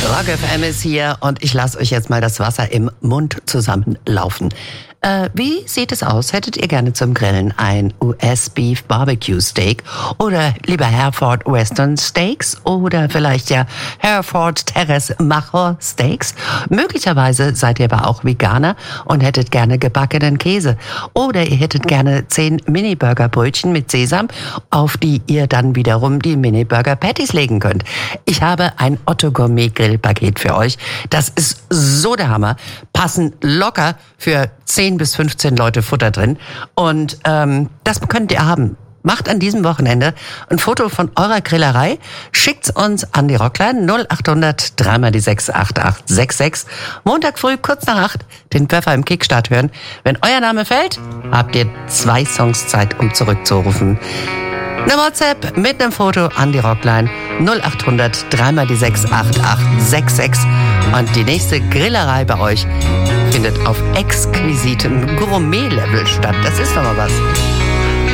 Rock FM ist hier und ich lasse euch jetzt mal das Wasser im Mund zusammenlaufen. Wie sieht es aus? Hättet ihr gerne zum Grillen ein US-Beef Barbecue Steak oder lieber Hereford Western Steaks oder vielleicht ja Hereford Terrace Macher Steaks? Möglicherweise seid ihr aber auch Veganer und hättet gerne gebackenen Käse oder ihr hättet gerne 10 Mini-Burger-Brötchen mit Sesam, auf die ihr dann wiederum die Mini-Burger-Patties legen könnt. Ich habe ein Otto Gourmet Grillpaket für euch. Das ist so der Hammer. Passen locker für 10 bis 15 Leute Futter drin. Und das könnt ihr haben. Macht an diesem Wochenende ein Foto von eurer Grillerei, schickt's uns an die Rockline 0800 3 die 68866. Montag früh, kurz nach 8, den Pfeffer im Kickstart hören. Wenn euer Name fällt, habt ihr 2 Songs Zeit, um zurückzurufen. Eine WhatsApp mit einem Foto an die Rockline 0800 3 die 68866. Und die nächste Grillerei bei euch findet auf exquisitem Gourmet-Level statt. Das ist doch mal was.